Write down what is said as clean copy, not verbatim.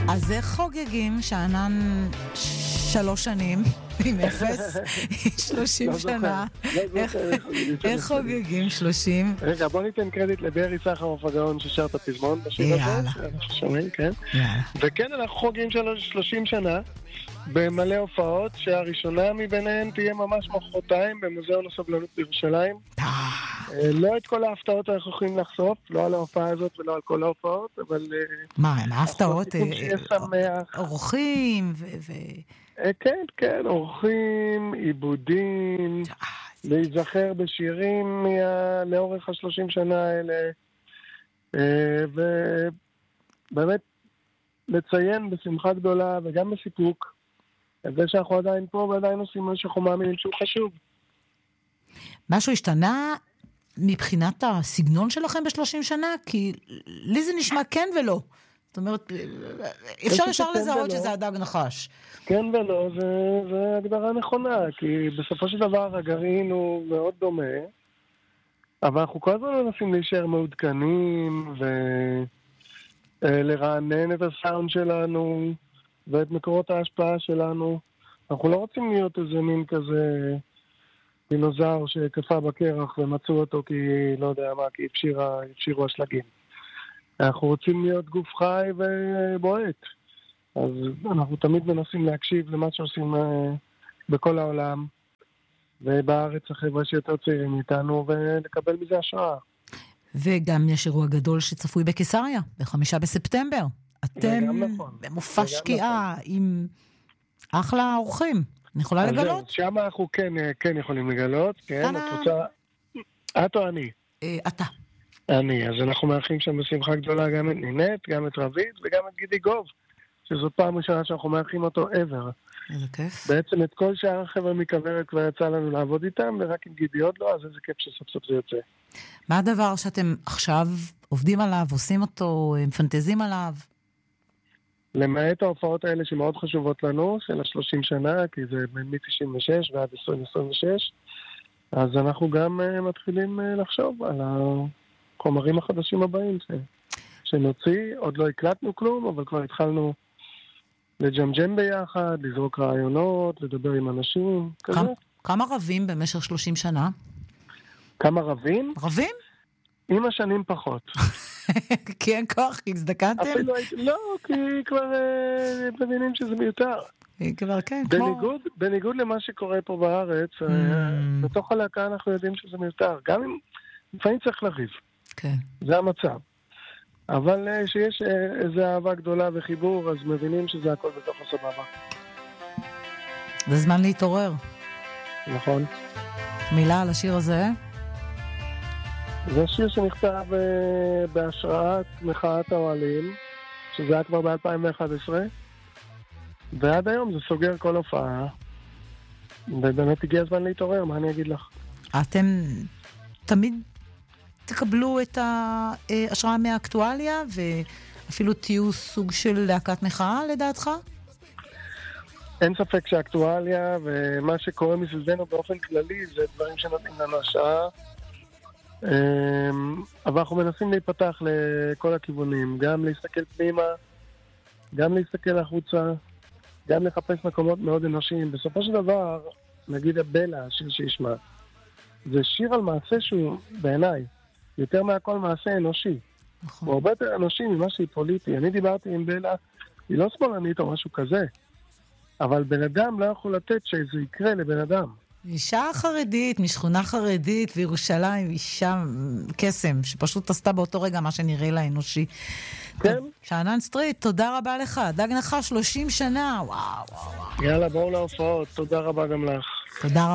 אז איך חוגגים שאנן 3 שנים עם 0, 30 שנה? איך חוגגים 30? רגע, בוא ניתן קרדיט לברי סחרוף הגאון ששר את הפזמון בשיר הזה. יאללה. אנחנו שומעים, כן. יאללה. וכן, אנחנו חוגגים 30 שנה במלא הופעות, שהראשונה מביניהן תהיה ממש מחרתיים במוזיאון הסובלנות בירושלים. לא את כל ההפתעות אנחנו יכולים לחשוף, לא על ההופעה הזאת ולא על כל ההופעות, אבל... מה, הם ההפתעות? שיהיה שמח. אורחים כן, כן, אורחים, עיבודים, להיזכר בשירים לאורך 30 שנה האלה, ובאמת לציין בשמחה גדולה וגם בסיפוק את זה שאנחנו עדיין פה ועדיין עושים מה שאנחנו מאמינים שהוא חשוב. משהו השתנה מבחינת הסגנון שלכם ב-30 שנה? כי לי זה נשמע כן ולא. זאת אומרת, אפשר ישר לזהות שזה הדג נחש. כן ולא, זה הגדרה נכונה, כי בסופו של דבר הגרעין הוא מאוד דומה, אבל אנחנו כל הזמן מנסים להישאר מעודכנים ולרענן את הסאונד שלנו ואת מקורות ההשפעה שלנו. אנחנו לא רוצים להיות איזה מין כזה דינוזאור שקפה בקרח ומצאו אותו כי לא יודע מה, כי הפשירו השלגים. אנחנו רוצים להיות גוף חי ובועט. אז אנחנו תמיד מנסים להקשיב למה שעושים בכל העולם, ובארץ החברה שיותר צעירים מאיתנו, ולקבל מזה השראה. וגם יש אירוע גדול שצפוי בקיסריה, ב5 בספטמבר. אתם במופע שקיעה עם אחלה אורחים. אני יכולה לגלות? שם אנחנו כן יכולים לגלות. כן, את רוצה... את או אני? אתה. אני. אז אנחנו מארחים שם בשמחה גדולה גם את נינת, גם את רבית וגם את גידי גוב. שזאת פעם ראשונה שאנחנו מארחים אותו ever. איזה כיף. בעצם את כל שאר החבר'ה מכוורת כבר יצא לנו לעבוד איתם, ורק עם גידי עוד לא, אז איזה כיף שסוף סוף זה יוצא. מה הדבר שאתם עכשיו עובדים עליו, עושים אותו, מפנטזים עליו? למעט ההופעות האלה שמאוד חשובות לנו, של 30 שנה, כי זה מ-96 ועד 2026, אז אנחנו גם מתחילים לחשוב על החומרים החדשים הבאים שנוציא. עוד לא הקלטנו כלום, אבל כבר התחלנו לג'מג'ם ביחד, לזרוק רעיונות, לדבר עם אנשים, כזה. כמה רבים במשך 30 שנה? כמה רבים? רבים? עם השנים פחות. כי אין כוח, כי הזדקנתם? אפילו, לא, כי כבר מבינים שזה מיותר. כבר כן, בניגוד למה שקורה פה בארץ, בתוך הלהקה אנחנו יודעים שזה מיותר. גם אם לפעמים צריך לריב. כן. זה המצב. אבל שיש איזו אהבה גדולה וחיבור, אז מבינים שזה הכל בתוך הסבבה. זה זמן להתעורר. נכון. מילה על השיר הזה? זה שיר שנכתב בהשראת מחאת האוהלים, שזה היה כבר ב-2011, ועד היום זה סוגר כל הופעה, ובאמת הגיע הזמן להתעורר, מה אני אגיד לך? אתם תמיד תקבלו את ההשראה מהאקטואליה, ואפילו תהיו סוג של להקת מחאה, לדעתך? אין ספק שהאקטואליה ומה שקורה מסביבנו באופן כללי, זה דברים שנותנים לנו השראה, אבל אנחנו מנסים להיפתח לכל הכיוונים, גם להסתכל פנימה, גם להסתכל החוצה, גם לחפש מקומות מאוד אנושיים. בסופו של דבר, נגיד הבלה, השיר שישמע, זה שיר על מעשה שהוא בעיניי יותר מהכל מעשה אנושי. נכון. הוא הרבה יותר אנושי ממה שהיא פוליטי. אני דיברתי עם בלה, היא לא שמאלנית או משהו כזה, אבל בן אדם לא יכול לתת שזה יקרה לבן אדם. אישה חרדית, משכונה חרדית בירושלים, אישה קסם, שפשוט עשתה באותו רגע מה שנראה לה אנושי. כן. שאנן סטריט, תודה רבה לך. דג נחש 30 שנה, וואו. יאללה, בואו להופעות. תודה רבה גם לך. תודה רבה.